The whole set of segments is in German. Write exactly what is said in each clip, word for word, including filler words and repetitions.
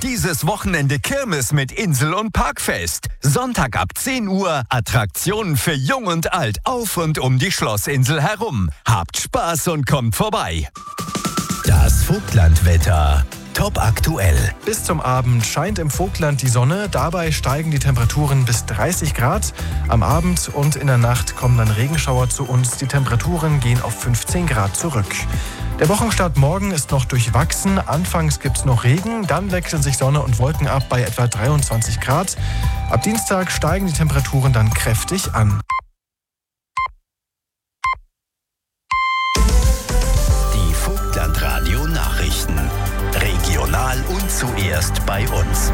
Dieses Wochenende Kirmes mit Insel- und Parkfest. Sonntag ab zehn Uhr Attraktionen für Jung und Alt auf und um die Schlossinsel herum. Habt Spaß und kommt vorbei. Das Vogtlandwetter. Top aktuell. Bis zum Abend scheint im Vogtland die Sonne. Dabei steigen die Temperaturen bis dreißig Grad. Am Abend und in der Nacht kommen dann Regenschauer zu uns. Die Temperaturen gehen auf fünfzehn Grad zurück. Der Wochenstart morgen ist noch durchwachsen. Anfangs gibt es noch Regen, dann wechseln sich Sonne und Wolken ab bei etwa dreiundzwanzig Grad. Ab Dienstag steigen die Temperaturen dann kräftig an. Die Vogtlandradio Nachrichten. Regional und zuerst bei uns.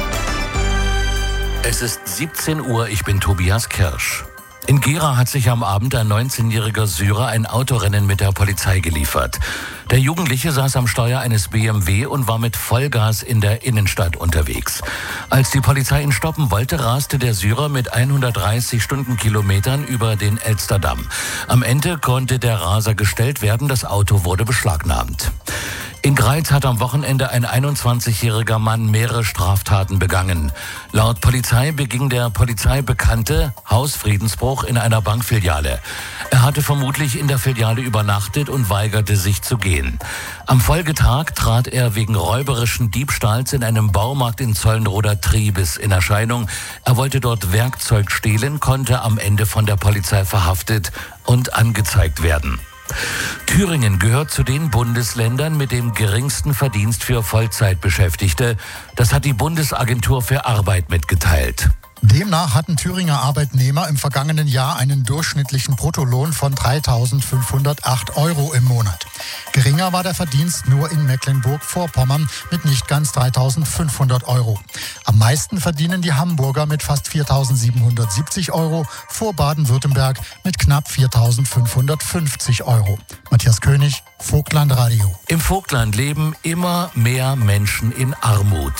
Es ist siebzehn Uhr, ich bin Tobias Kirsch. In Gera hat sich am Abend ein neunzehnjähriger Syrer ein Autorennen mit der Polizei geliefert. Der Jugendliche saß am Steuer eines B M W und war mit Vollgas in der Innenstadt unterwegs. Als die Polizei ihn stoppen wollte, raste der Syrer mit hundertdreißig Stundenkilometern über den Elsterdamm. Am Ende konnte der Raser gestellt werden, das Auto wurde beschlagnahmt. In Greiz hat am Wochenende ein einundzwanzigjähriger Mann mehrere Straftaten begangen. Laut Polizei beging der Polizeibekannte Hausfriedensbruch in einer Bankfiliale. Er hatte vermutlich in der Filiale übernachtet und weigerte sich zu gehen. Am Folgetag trat er wegen räuberischen Diebstahls in einem Baumarkt in Zollenroda-Triebes in Erscheinung. Er wollte dort Werkzeug stehlen, konnte am Ende von der Polizei verhaftet und angezeigt werden. Thüringen gehört zu den Bundesländern mit dem geringsten Verdienst für Vollzeitbeschäftigte. Das hat die Bundesagentur für Arbeit mitgeteilt. Demnach hatten Thüringer Arbeitnehmer im vergangenen Jahr einen durchschnittlichen Bruttolohn von dreitausendfünfhundertacht Euro im Monat. Geringer war der Verdienst nur in Mecklenburg-Vorpommern mit nicht ganz dreitausendfünfhundert Euro. Am meisten verdienen die Hamburger mit fast viertausendsiebenhundertsiebzig Euro, vor Baden-Württemberg mit knapp viertausendfünfhundertfünfzig Euro. Matthias König, Vogtland Radio. Im Vogtland leben immer mehr Menschen in Armut.